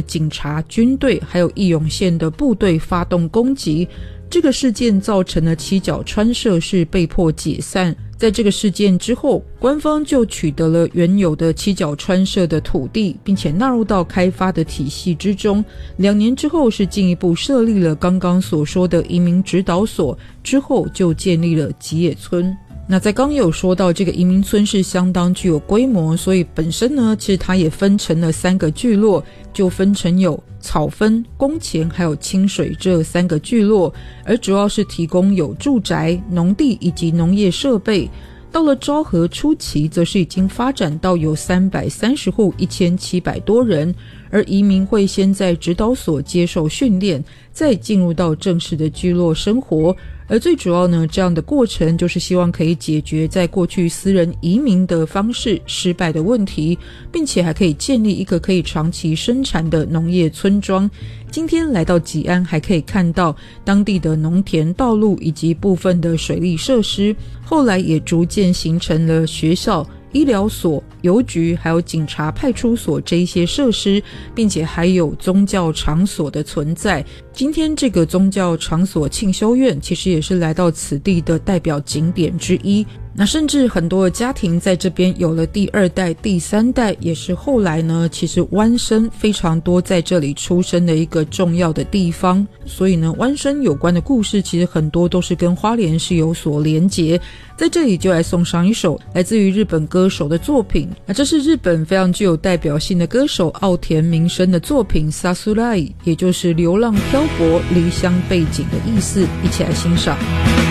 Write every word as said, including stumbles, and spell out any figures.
警察、军队还有义勇县的部队发动攻击。这个事件造成了七角川社是被迫解散。在这个事件之后，官方就取得了原有的七角川社的土地，并且纳入到开发的体系之中。两年之后是进一步设立了刚刚所说的移民指导所，之后就建立了吉野村。那在刚有说到这个移民村是相当具有规模，所以本身呢其实它也分成了三个聚落，就分成有草分、宫前还有清水这三个聚落，而主要是提供有住宅、农地以及农业设备。到了昭和初期则是已经发展到有三百三十户一千七百多人，而移民会先在指导所接受训练，再进入到正式的聚落生活。而最主要呢，这样的过程就是希望可以解决在过去私人移民的方式失败的问题，并且还可以建立一个可以长期生产的农业村庄。今天来到吉安，还可以看到当地的农田、道路以及部分的水利设施，后来也逐渐形成了学校、医疗所、邮局还有警察派出所这一些设施，并且还有宗教场所的存在。今天这个宗教场所庆修院其实也是来到此地的代表景点之一。那甚至很多的家庭在这边有了第二代、第三代，也是后来呢其实湾生非常多在这里出生的一个重要的地方。所以呢湾生有关的故事其实很多都是跟花莲是有所连结。在这里就来送上一首来自于日本歌手的作品，那这是日本非常具有代表性的歌手奥田民生的作品 Sasurai， 也就是流浪漂泊离乡背井的意思，一起来欣赏。